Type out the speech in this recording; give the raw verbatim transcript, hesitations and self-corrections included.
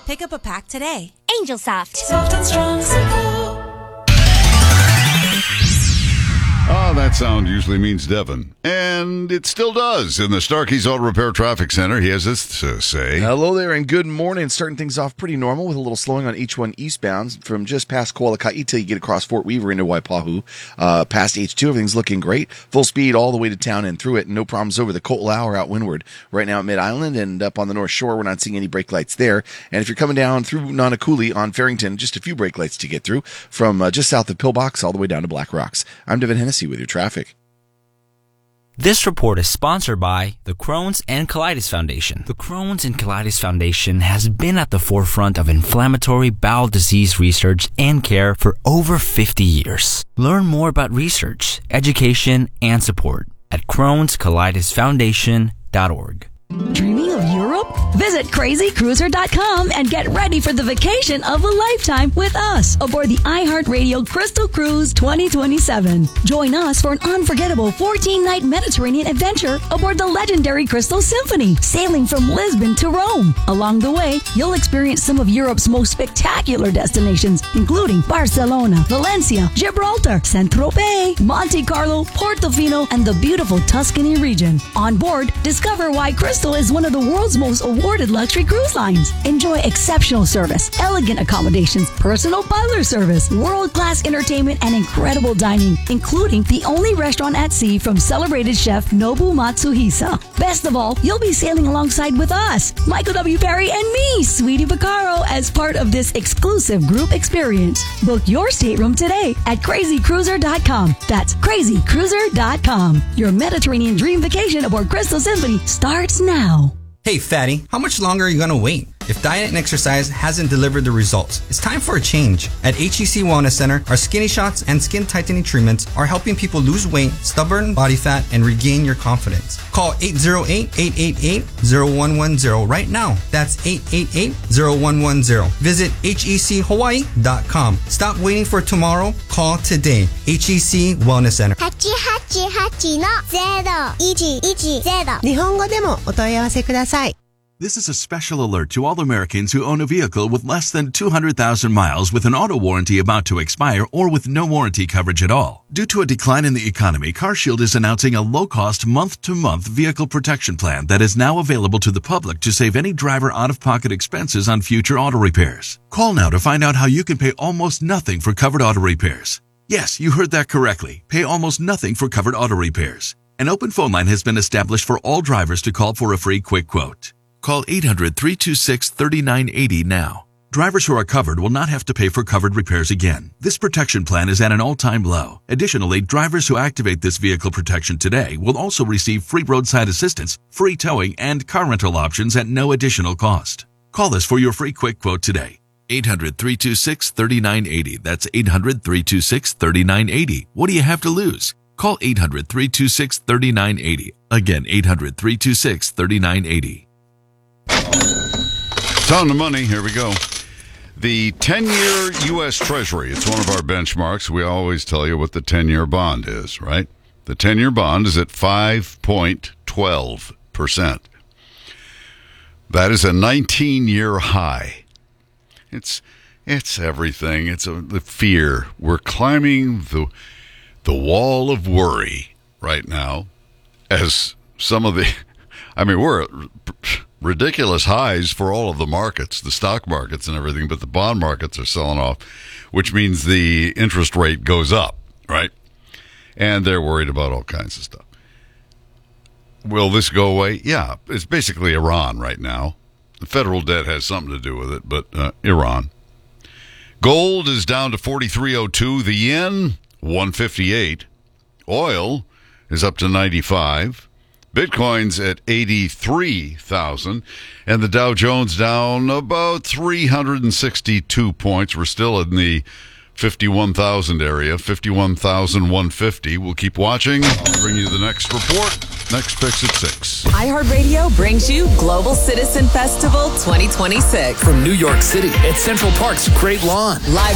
Pick up a pack today. Angel Soft. Soft and strong, simple. Oh, that sound usually means Devin. And it still does. In the Starkey's Auto Repair Traffic Center, he has this to say. Hello there, and good morning. Starting things off pretty normal with a little slowing on H one eastbound from just past Kualaka'i till you get across Fort Weaver into Waipahu. Uh, past H two, everything's looking great. Full speed all the way to town and through it. No problems over the Ko'olau or out windward. Right now at Mid-Island and up on the North Shore, we're not seeing any brake lights there. And if you're coming down through Nanakuli on Farrington, just a few brake lights to get through from uh, just south of Pillbox all the way down to Black Rocks. I'm Devin Hennessy with your traffic. This report is sponsored by the Crohn's and Colitis Foundation. The Crohn's and Colitis Foundation has been at the forefront of inflammatory bowel disease research and care for over fifty years. Learn more about research, education, and support at crohns colitis foundation dot org. Dreaming of Europe? Visit crazy cruiser dot com and get ready for the vacation of a lifetime with us aboard the iHeartRadio Crystal Cruise twenty twenty-seven. Join us for an unforgettable fourteen-night Mediterranean adventure aboard the legendary Crystal Symphony, sailing from Lisbon to Rome. Along the way, you'll experience some of Europe's most spectacular destinations, including Barcelona, Valencia, Gibraltar, Saint-Tropez, Monte Carlo, Portofino, and the beautiful Tuscany region. On board, discover why Crystal is one of the world's most awarded luxury cruise lines. Enjoy exceptional service, elegant accommodations, personal butler service, world-class entertainment, and incredible dining, including the only restaurant at sea from celebrated chef Nobu Matsuhisa. Best of all, you'll be sailing alongside with us, Michael W. Perry and me, Sweetie Baccaro, as part of this exclusive group experience. Book your stateroom today at crazy cruiser dot com. That's crazy cruiser dot com. Your Mediterranean dream vacation aboard Crystal Symphony starts now. Hey, fatty, how much longer are you going to wait? If diet and exercise hasn't delivered the results, it's time for a change. At H E C Wellness Center, our Skinny Shots and Skin Tightening Treatments are helping people lose weight, stubborn body fat, and regain your confidence. Call eight zero eight, eight eight eight, zero one one zero right now. That's eight eight eight, zero one one zero. Visit H E C Hawaii dot com. Stop waiting for tomorrow. Call today. H E C Wellness Center. はちはちはちのゼロいちいちゼロ。 日本語でもお問い合わせください。 This is a special alert to all Americans who own a vehicle with less than two hundred thousand miles with an auto warranty about to expire or with no warranty coverage at all. Due to a decline in the economy, CarShield is announcing a low-cost month-to-month vehicle protection plan that is now available to the public to save any driver out-of-pocket expenses on future auto repairs. Call now to find out how you can pay almost nothing for covered auto repairs. Yes, you heard that correctly. Pay almost nothing for covered auto repairs. An open phone line has been established for all drivers to call for a free quick quote. Call eight hundred, three two six, three nine eight zero now. Drivers who are covered will not have to pay for covered repairs again. This protection plan is at an all-time low. Additionally, drivers who activate this vehicle protection today will also receive free roadside assistance, free towing, and car rental options at no additional cost. Call us for your free quick quote today. eight hundred, three two six, three nine eight zero. That's eight hundred, three two six, three nine eight zero. What do you have to lose? Call eight hundred, three two six, three nine eight zero. Again, eight hundred, three two six, three nine eight zero. Ton of money. Here we go. The ten-year U S Treasury. It's one of our benchmarks. We always tell you what the ten-year bond is, right? The ten-year bond is at five point one two percent. That is a nineteen-year high. It's it's everything. It's a, the fear. We're climbing the the wall of worry right now as some of the, I mean, we're at ridiculous highs for all of the markets, the stock markets and everything, but the bond markets are selling off, which means the interest rate goes up, right? And they're worried about all kinds of stuff. Will this go away? Yeah, it's basically Iran right now. The federal debt has something to do with it, but uh, Iran. Gold is down to forty-three oh two. The yen, one fifty-eight. Oil is up to ninety-five. Bitcoin's at eighty-three thousand, and the Dow Jones down about three hundred sixty-two points. We're still in the fifty-one thousand area, fifty-one thousand one hundred fifty. We'll keep watching. I'll bring you the next report. Next Fix at six. iHeartRadio brings you Global Citizen Festival twenty twenty-six. From New York City at Central Park's Great Lawn. Live